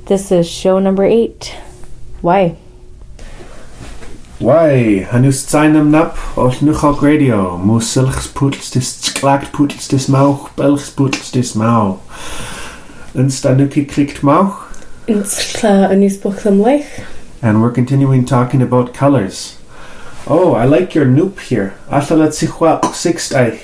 This is show number 8. Why? Why? Hanus Zainam Nap of Nuchok Radio. Musilchs Putels dis Klagt Putels dis Mauch, Belchs Putels dis Mau. Instanuki kriegt Mauch. And we're continuing talking about colors. Oh, I like your noop here. Athalat Sichwa Sixtai.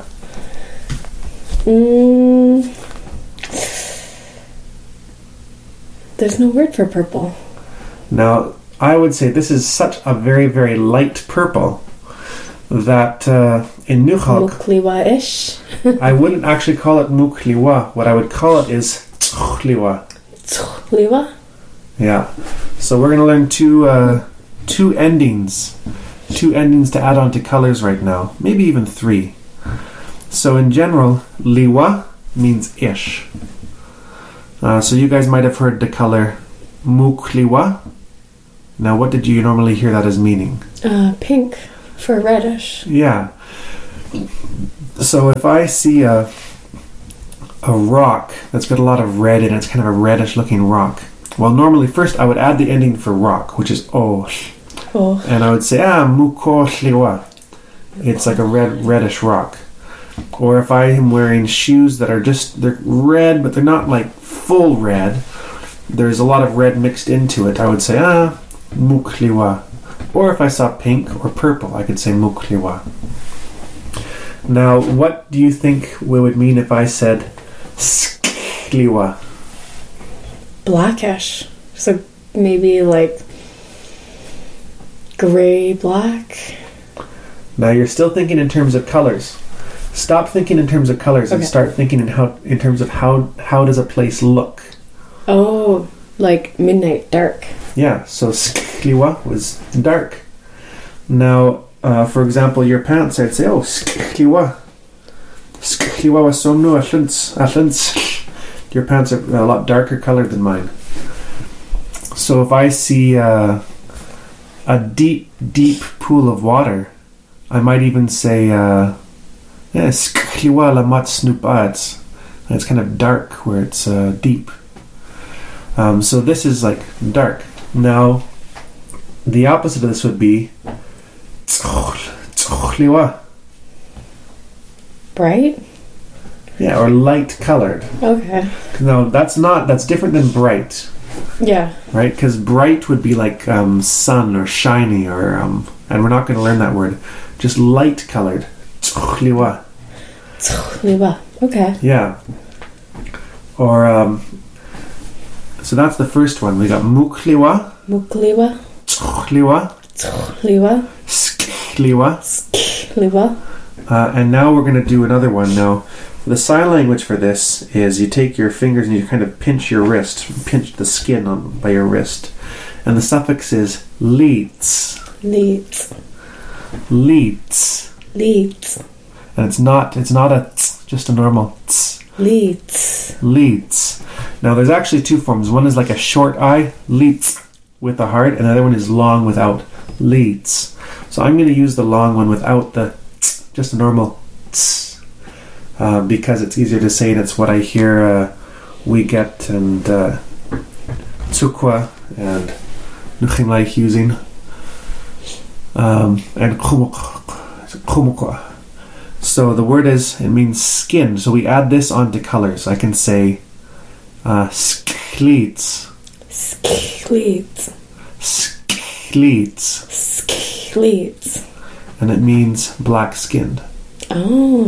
There's no word for purple. Now, I would say this is such a very, very light purple that in Nuchok, Mukliwa-ish. I wouldn't actually call it mukliwa. What I would call it is tchliwa. Tchliwa? Yeah. So we're going to learn two endings. Two endings to add on to colors right now. Maybe even 3. So in general, liwa means ish. So you guys might have heard the color mukliwa. Now, what did you normally hear that as meaning? Pink for reddish. Yeah. So if I see a rock that's got a lot of red in it, it's kind of a reddish looking rock. Well, normally first I would add the ending for rock, which is o. Oh. And I would say, mukliwa. It's like a reddish rock. Or if I am wearing shoes that are they're red, but they're not like full red, there's a lot of red mixed into it, I would say, mukliwa. Or if I saw pink or purple, I could say mukliwa. Now, what do you think we would mean if I said skliwa? Blackish. So maybe like gray, black. Now you're still thinking in terms of colors. Stop thinking in terms of colors and start thinking in terms of how does a place look. Oh, like midnight dark. Yeah, so skliwa was dark. Now, for example, your pants, I'd say, skliwa. Skliwa was somnu ahlins. Your pants are a lot darker colored than mine. So if I see a deep, deep pool of water, I might even say, skliwa lamat snoopats. It's kind of dark where it's deep. So this is like dark. Now, the opposite of this would be tchliwa. Bright? Yeah, or light colored. Okay. No, that's different than bright. Yeah. Right? Because bright would be like sun or shiny or and we're not going to learn that word. Just light colored. Tchliwa. Tchliwa. Okay. Yeah. Or so that's the first one. We got mukliwa. Mukliwa. Tchliwa. Tchliwa. Skliwa. Skliwa. And now we're going to do another one. Now, the sign language for this is you take your fingers and you kind of pinch your wrist, pinch the skin by your wrist. And the suffix is leets. Leets. Leets. Leets. And it's not a t's, just a normal t's. Leets. Leets. Now there's actually 2 forms. One is like a short I, leets, with the heart, and the other one is long without, leets. So I'm going to use the long one without the t's, just a normal t's, because it's easier to say, and it's what I hear we get and tsukwa and nuchimlaich using, and kumukwa. So the word it means skin. So we add this onto colors. I can say skleets. Skleets. Skleets. Skleets. And it means black skinned. Oh.